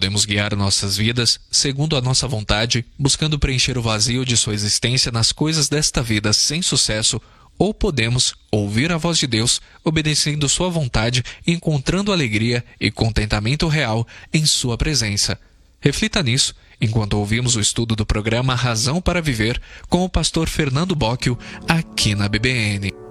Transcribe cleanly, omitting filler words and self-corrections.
Podemos guiar nossas vidas segundo a nossa vontade, buscando preencher o vazio de sua existência nas coisas desta vida sem sucesso, ou podemos ouvir a voz de Deus, obedecendo sua vontade e encontrando alegria e contentamento real em sua presença. Reflita nisso enquanto ouvimos o estudo do programa Razão para Viver com o pastor Fernando Bocchio aqui na BBN.